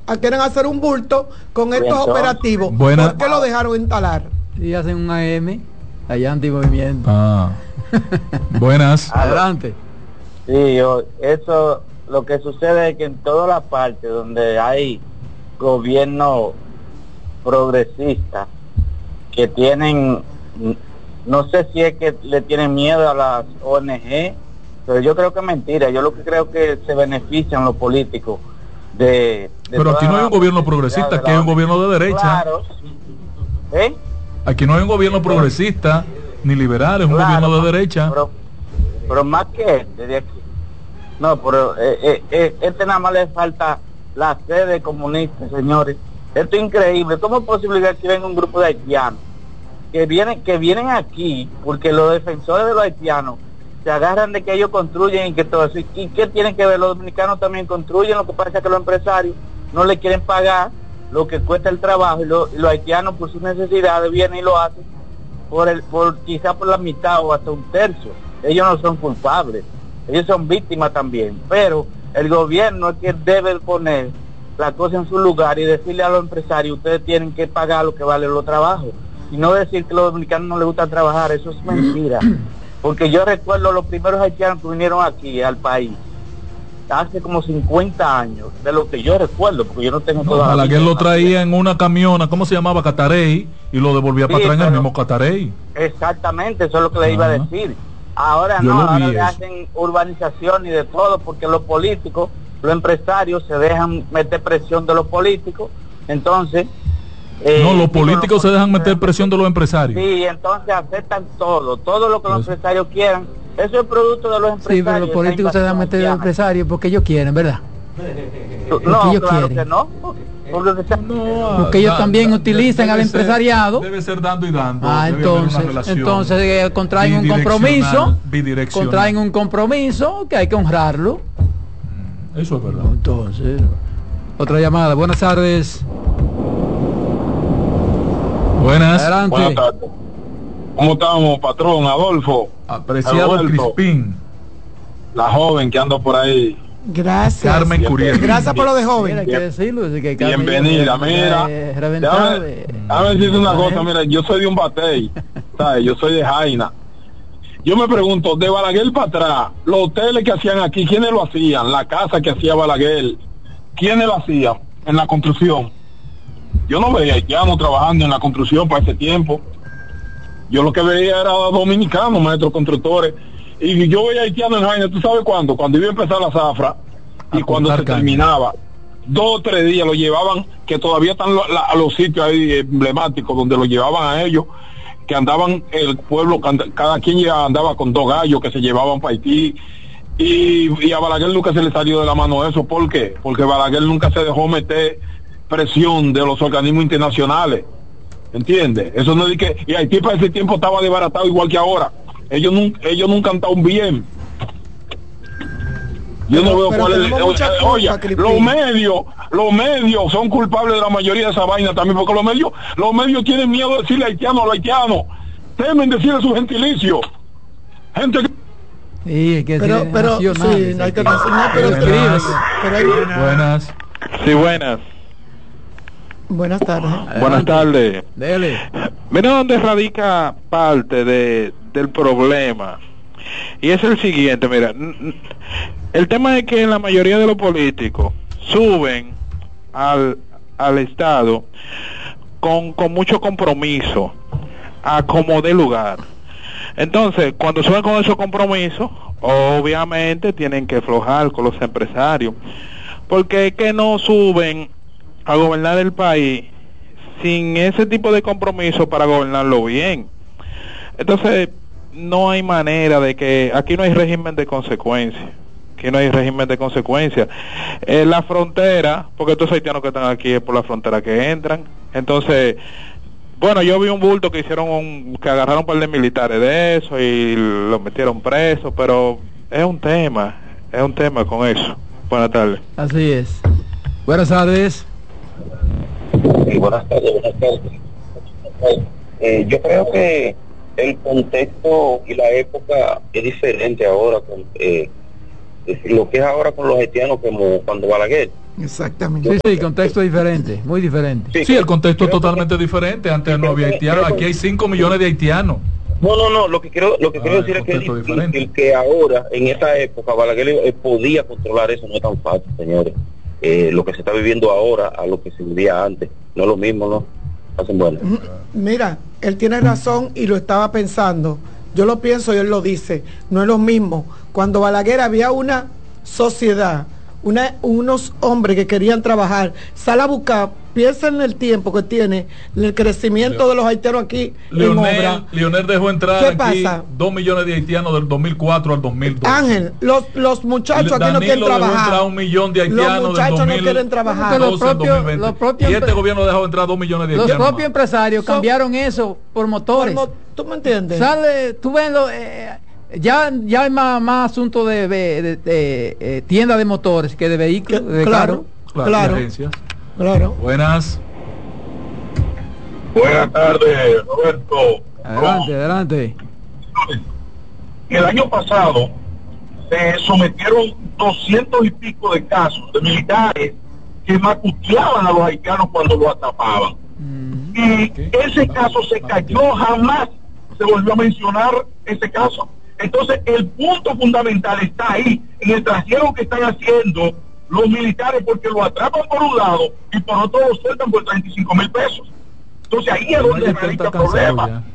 quieren hacer un bulto con estos operativos. Buena. ¿Por qué lo dejaron instalar? Y hacen un AM, allá antimovimiento. Buenas. Adelante. Sí, eso, lo que sucede es que en todas las partes donde hay gobierno progresista que tienen, no sé si es que le tienen miedo a las ONG, pero yo creo que es mentira. Yo lo que creo que se benefician los políticos de pero aquí no hay un gobierno progresista, aquí hay un gobierno de derecha. Claro. Aquí no hay un gobierno progresista ni liberal, es un gobierno de derecha. Pero más que de aquí. No, pero este nada más le falta la sede comunista, señores. Esto es increíble. ¿Cómo es posible que aquí venga un grupo de haitianos que vienen aquí porque los defensores de los haitianos se agarran de que ellos construyen y que todo eso? ¿Y qué tienen que ver? Los dominicanos también construyen. Lo que pasa es que los empresarios no le quieren pagar lo que cuesta el trabajo, y los haitianos por sus necesidades vienen y lo hacen quizá por la mitad o hasta un tercio. Ellos no son culpables, ellos son víctimas también, pero el gobierno es que debe poner la cosa en su lugar y decirle a los empresarios: ustedes tienen que pagar lo que valen los trabajos, y no decir que a los dominicanos no les gusta trabajar. Eso es mentira, porque yo recuerdo los primeros haitianos que vinieron aquí al país hace como 50 años, de lo que yo recuerdo, porque yo no tengo toda la Balaguer lo traía en una camiona, ¿cómo se llamaba? Catarey, y lo devolvía para atrás en el mismo Catarey. Exactamente, eso es lo que le iba a decir. Ahora no, ahora le hacen urbanización y de todo, porque los políticos, los empresarios se dejan meter presión de los políticos, entonces... los políticos se dejan meter presión de los empresarios. Sí, entonces aceptan todo lo que los empresarios quieran. Eso es producto de los empresarios. Sí, pero los políticos se dejan meter de los empresarios porque ellos quieren, ¿verdad? No, ellos claro quieren. Que no. Porque ellos también utilizan al empresariado. Debe ser dando y dando. Entonces contraen un compromiso. Contraen un compromiso que hay que honrarlo. Eso es verdad. Entonces, otra llamada. Buenas tardes. Buenas. Adelante. Buenas tardes. ¿Cómo estamos, patrón? Adolfo. Apreciado Crispín. La joven que anda por ahí. Gracias. Carmen Curiel. Gracias por lo de joven. Hay que decirlo, que bienvenida, mira. Déjame decirte una cosa, mira, yo soy de un batey, ¿sabes? Yo soy de Jaina. Yo me pregunto, de Balaguer para atrás, los hoteles que hacían aquí, ¿quiénes lo hacían? La casa que hacía Balaguer, ¿quiénes lo hacían en la construcción? Yo no veía haitianos trabajando en la construcción para ese tiempo. Yo lo que veía era dominicanos, maestros constructores. Y yo veía haitianos en Jaina, ¿tú sabes cuándo? Cuando iba a empezar la zafra y cuando se terminaba. 2 o 3 días lo llevaban, que todavía están los sitios ahí emblemáticos donde lo llevaban a ellos, que andaban el pueblo, cada quien ya andaba con 2 gallos que se llevaban para Haití. Y a Balaguer nunca se le salió de la mano eso. ¿Por qué? Porque Balaguer nunca se dejó meter presión de los organismos internacionales, ¿entiendes? Eso no es que, y Haití para ese tiempo estaba desbaratado igual que ahora. Ellos nunca han estado bien. Yo no veo cuál es. Oye, los medios son culpables de la mayoría de esa vaina también, porque los medios tienen miedo de decirle haitiano a los haitianos, temen decirle su gentilicio. Gente que... Sí, que pero sí, no hay que mencionar, buenas. Sí, buenas. Buenas tardes. Buenas tardes. Dele. Mira dónde radica parte del problema. Y es el siguiente, mira. El tema es que la mayoría de los políticos suben al Estado con mucho compromiso a como dé lugar. Entonces, cuando suben con esos compromisos, obviamente tienen que aflojar con los empresarios, porque es que no suben a gobernar el país sin ese tipo de compromiso para gobernarlo bien. Entonces, no hay manera de que... Aquí no hay régimen de consecuencia. Aquí no hay régimen de consecuencia. La frontera, porque estos haitianos que están aquí es por la frontera que entran. Entonces, bueno, yo vi un bulto que hicieron que agarraron un par de militares de eso y los metieron presos, pero es un tema con eso. Buenas tardes. Así es. Buenas tardes. Buenas tardes. Yo creo que el contexto y la época es diferente ahora con lo que es ahora con los haitianos, como cuando Balaguer. Exactamente. Sí, contexto diferente, muy diferente. Sí, el contexto es totalmente diferente. Antes no había haitianos, aquí hay 5 millones de haitianos. No, lo que quiero decir es que es difícil que ahora, en esta época, Balaguer podía controlar eso. No es tan fácil, señores. Lo que se está viviendo ahora a lo que se vivía antes, no es lo mismo, ¿no? Hacen bueno. Mira, él tiene razón y lo estaba pensando. Yo lo pienso y él lo dice. No es lo mismo. Cuando Balaguer había una sociedad, unos hombres que querían trabajar, sal a buscar, piensa en el tiempo que tiene el crecimiento de los haitianos aquí en obra. Leonel dejó entrar aquí pasa? 2 millones de haitianos del 2004 al 2002. Ángel, los muchachos aquí no quieren trabajar. Entrar 1 millón de haitianos. Los muchachos no quieren trabajar. Los propios y este gobierno dejó entrar 2 millones de haitianos. Los propios empresarios cambiaron eso por motores. ¿Tú me entiendes? Tú ves ya hay más asunto de tienda de motores que de vehículos, de claro. Buenas tardes, Roberto. Adelante. El año pasado se sometieron 200 y pico de casos de militares que macuteaban a los haitianos cuando los atrapaban. Y ese caso se cayó, jamás se volvió a mencionar ese caso. Entonces el punto fundamental está ahí, en el trasiego que están haciendo los militares, porque lo atrapan por un lado y por otro lo sueltan por 35,000 pesos. Entonces ahí es donde radica el problema.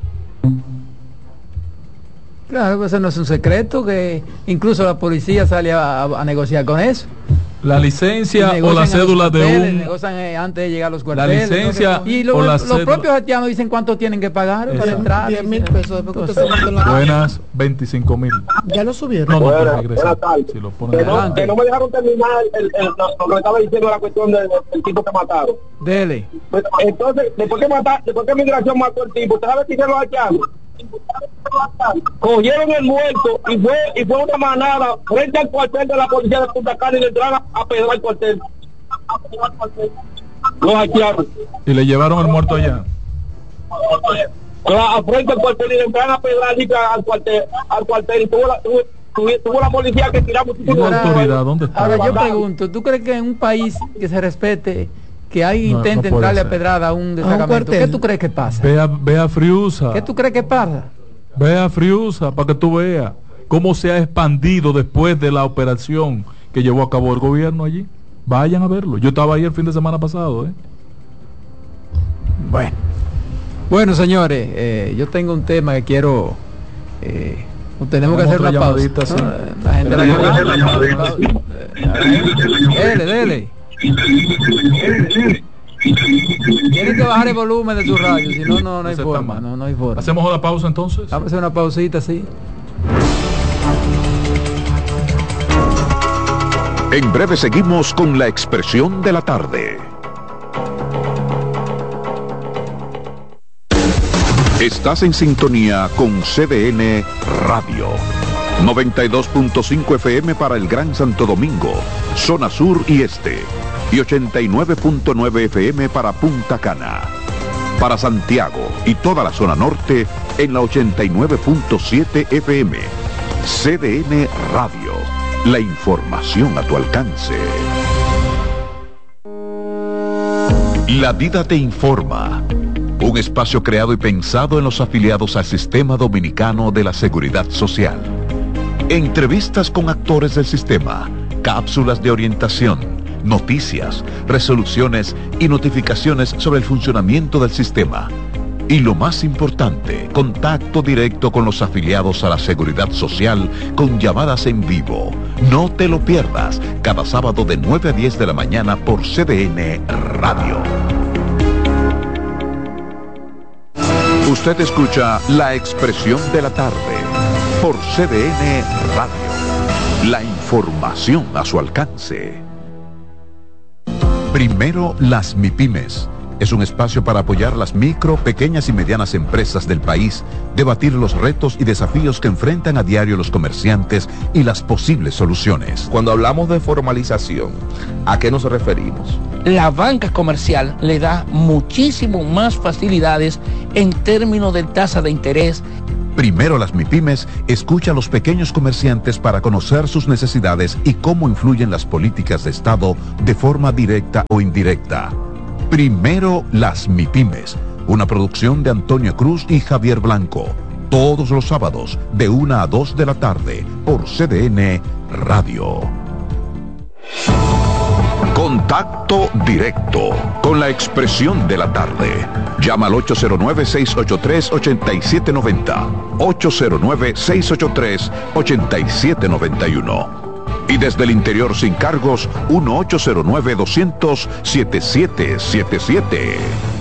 Claro, pues eso no es un secreto, que incluso la policía sale a negociar con eso. La licencia o la cédula de un... Negocian antes de llegar a los cuarteles. La licencia y los propios haitianos dicen cuánto tienen que pagar para entrar. 10,000 pesos después que usted se mete en la... Buenas, 25,000. Ya lo subieron. No, buenas tardes. Si lo ponen que no me dejaron terminar lo que estaba diciendo, la cuestión del tipo que mataron. Dele. Entonces, después que migración mató el tipo, ¿usted sabe qué hicieron los haitianos? Cogieron el muerto y fue una manada frente al cuartel de la policía de Punta Cana y le entraron a pedrar el cuartel. Los haitianos. Y le llevaron el muerto allá. Claro, frente al cuartel y le entraron a pedrar al cuartel y tuvo la policía que tirar muchísimo. ¿La autoridad dónde está? Ahora yo pregunto, ¿tú crees que en un país que se respete, que alguien intente entrarle a pedrada a un destacamento, qué tú crees que pasa? Ve a Friusa. ¿Qué tú crees que pasa? Ve a Friusa para que tú veas cómo se ha expandido después de la operación que llevó a cabo el gobierno allí. Vayan a verlo. Yo estaba ahí el fin de semana pasado. Bueno, señores, yo tengo un tema que quiero... tenemos que hacer una pausa, ¿no? Sí. La gente dele. Tienen que bajar el volumen de su radio, si no, no hay forma. No hay forma. ¿Hacemos una pausa entonces? Vamos a hacer una pausita, sí. En breve seguimos con la expresión de la tarde. Estás en sintonía con CDN Radio. 92.5 FM para el Gran Santo Domingo, zona sur y este. Y 89.9 FM para Punta Cana. Para Santiago y toda la zona norte en la 89.7 FM. CDN Radio. La información a tu alcance. La vida te informa. Un espacio creado y pensado en los afiliados al Sistema Dominicano de la Seguridad Social. Entrevistas con actores del sistema, cápsulas de orientación, noticias, resoluciones y notificaciones sobre el funcionamiento del sistema. Y lo más importante, contacto directo con los afiliados a la Seguridad Social con llamadas en vivo. No te lo pierdas, cada sábado de 9 a 10 de la mañana por CDN Radio. Usted escucha La Expresión de la Tarde por CDN Radio. La información a su alcance. Primero las MIPYMES. Es un espacio para apoyar las micro, pequeñas y medianas empresas del país, debatir los retos y desafíos que enfrentan a diario los comerciantes y las posibles soluciones. Cuando hablamos de formalización, ¿a qué nos referimos? La banca comercial le da muchísimo más facilidades en términos de tasa de interés Primero las MIPYMES escucha a los pequeños comerciantes para conocer sus necesidades y cómo influyen las políticas de Estado de forma directa o indirecta. Primero las MIPYMES, una producción de Antonio Cruz y Javier Blanco. Todos los sábados de 1 a 2 de la tarde por CDN Radio. Contacto directo con la expresión de la tarde. Llama al 809-683-8790. 809-683-8791. Y desde el interior sin cargos, 1-809-200-7777.